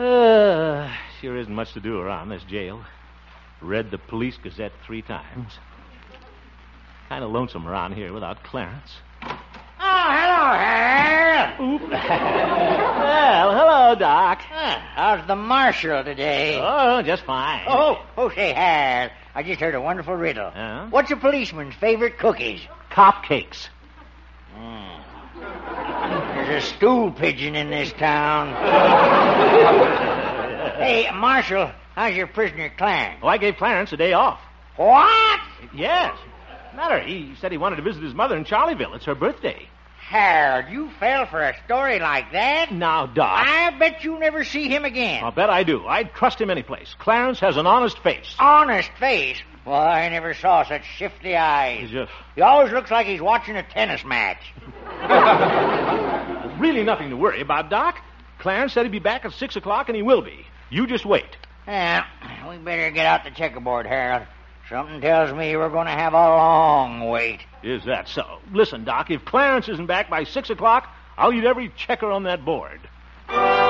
Sure isn't much to do around this jail. Read the Police Gazette 3 times. Kind of lonesome around here without Clarence. Oh, hello, Harold. Oop. Well, hello, Doc. How's the marshal today? Oh, just fine. Say, Harold, I just heard a wonderful riddle. Huh? What's a policeman's favorite cookies? Cop cakes. There's a stool pigeon in this town. Hey, Marshal, how's your prisoner Clarence? Oh, I gave Clarence a day off. What? Yes. Matter. He said he wanted to visit his mother in Charlieville. It's her birthday. Harold, you fell for a story like that? Now, Doc. I bet you never see him again. I'll bet I do. I'd trust him any place. Clarence has an honest face. Honest face? Well, I never saw such shifty eyes. He always looks like he's watching a tennis match. Really nothing to worry about, Doc. Clarence said he'd be back at 6 o'clock, and he will be. You just wait. Yeah, we better get out the checkerboard, Harold. Something tells me we're going to have a long wait. Is that so? Listen, Doc, if Clarence isn't back by 6 o'clock, I'll eat every checker on that board.